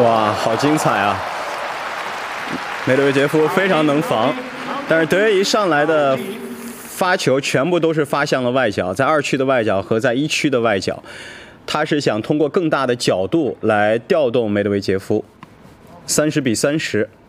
哇，好精彩啊！梅德韦杰夫非常能防，但是德约一上来的发球全部都是发向了外角，在2区的外角和在1区的外角，他是想通过更大的角度来调动梅德韦杰夫。30比30。